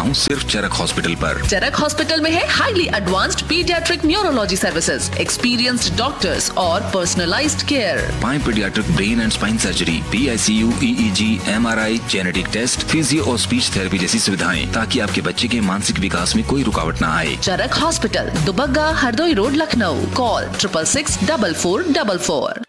हूँ सिर्फ चरक हॉस्पिटल पर। चरक हॉस्पिटल में है highly advanced paediatric neurology services, experienced doctors और पर्सनलाइज्ड केयर। पाए paediatric brain and spine surgery, PICU, EEG, MRI, genetic test, physio और स्पीच थेरेपी जैसी सुविधाएं, ताकि आपके बच्चे के मानसिक विकास में कोई रुकावट न आए। चरक hospital, Dubagga, Hardoi road, Lucknow. Call 66644444।